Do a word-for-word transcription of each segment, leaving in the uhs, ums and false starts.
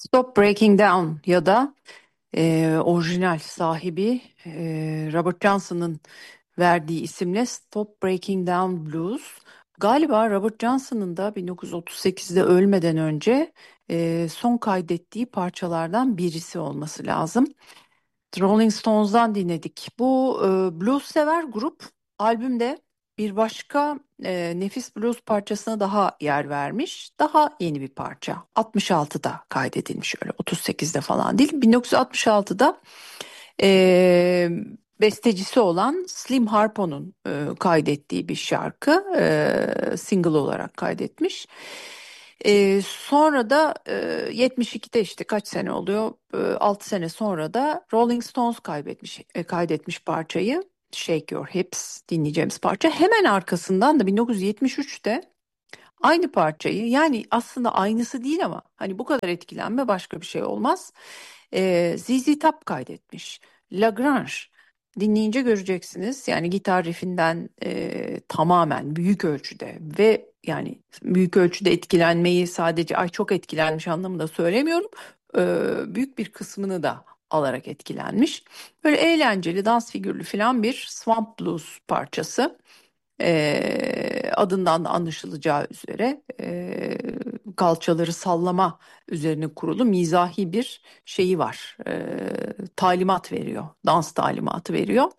Stop Breaking Down ya da e, orijinal sahibi e, Robert Johnson'ın verdiği isimle Stop Breaking Down Blues. Galiba Robert Johnson'ın da bin dokuz yüz otuz sekizde ölmeden önce e, son kaydettiği parçalardan birisi olması lazım. Rolling Stones'dan dinledik. Bu e, blues sever grup albümde bir başka e, nefis blues parçasına daha yer vermiş. Daha yeni bir parça. altmış altıda kaydedilmiş, öyle otuz sekizde falan değil. bin dokuz yüz altmış altıda e, bestecisi olan Slim Harpo'nun e, kaydettiği bir şarkı, e, single olarak kaydetmiş. E, sonra da e, yetmiş ikide, işte kaç sene oluyor? E, altı sene sonra da Rolling Stones kaybetmiş, e, kaydetmiş parçayı. Shake Your Hips dinleyeceğimiz parça. Hemen arkasından da bin dokuz yüz yetmiş üçte aynı parçayı, yani aslında aynısı değil ama hani bu kadar etkilenme başka bir şey olmaz. Ee, Z Z Top kaydetmiş. Lagrange dinleyince göreceksiniz. Yani gitar riffinden e, tamamen büyük ölçüde ve yani büyük ölçüde etkilenmeyi sadece ay çok etkilenmiş anlamında söylemiyorum. Ee, büyük bir kısmını da alarak etkilenmiş. Böyle eğlenceli, dans figürlü falan bir Swamp Blues parçası. Eee, adından da anlaşılacağı üzere eee, kalçaları sallama üzerine kurulu mizahi bir şeyi var. Eee, talimat veriyor, dans talimatı veriyor.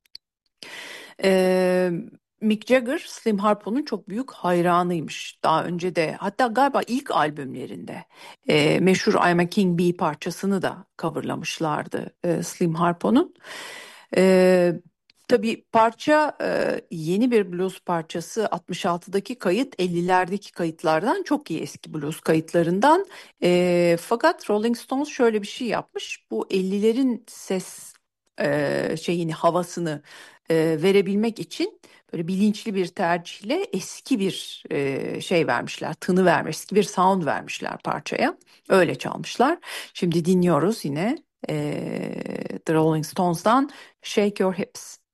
Eee, Mick Jagger, Slim Harpo'nun çok büyük hayranıymış. Daha önce de, hatta galiba ilk albümlerinde eee, meşhur I'm a King Bee parçasını da coverlamışlardı eee, Slim Harpo'nun. Eee tabii parça eee, yeni bir blues parçası. altmış altıdaki kayıt ellilerdeki kayıtlardan çok iyi, eski blues kayıtlarından. Eee, fakat Rolling Stones şöyle bir şey yapmış. Bu ellilerin ses eee, şeyini, havasını e, verebilmek için böyle bilinçli bir tercihle eski bir e, şey vermişler, tını vermiş, eski bir sound vermişler parçaya. Öyle çalmışlar. Şimdi dinliyoruz yine e, The Rolling Stones'dan Shake Your Hips.